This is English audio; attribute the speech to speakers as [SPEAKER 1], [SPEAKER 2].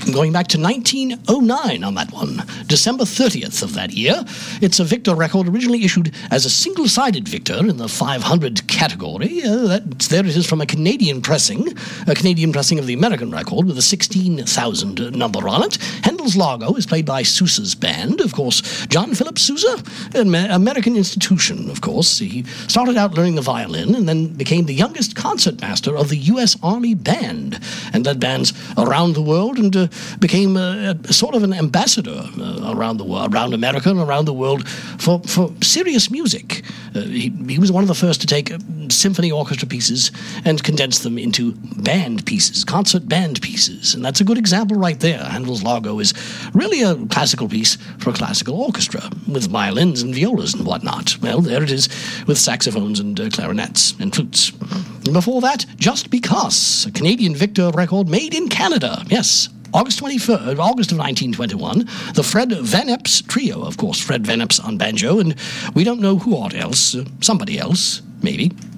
[SPEAKER 1] going back to 1909 on that one, December 30th of that year. It's a Victor record originally issued as a single-sided Victor in the 500 category. There it is from a Canadian pressing of the American record with a 16,000 number on it. Handel's Largo is played by Sousa's band, of course. John Philip Sousa, an American institution, of course. He started out learning the violin and then became the youngest concertmaster of the U.S. Army Band and led bands around the world and became sort of an ambassador around America and around the world for serious music. He was one of the first to take symphony orchestra pieces and condense them into band pieces, concert band pieces, and that's a good example right there. Handel's Largo is really a classical piece for a classical orchestra with violins and violas and whatnot. Well, there it is with saxophones and clarinets and flutes. And before that, Just Because, a Canadian Victor record made in Canada. Yes, August of 1921, the Fred Van Epps Trio, of course, Fred Van Epps on banjo, and we don't know who else, somebody else, maybe.